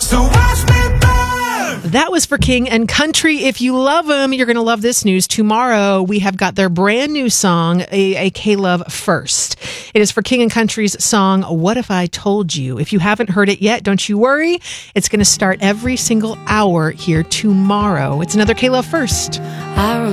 So watch me burn. That was for King and Country. If you love them, you're going to love this news. Tomorrow, we have got their brand new song, a K-Love First. It is for King and Country's song, What If I Told You? If you haven't heard it yet, don't you worry. It's going to start every single hour here tomorrow. It's another K-Love First.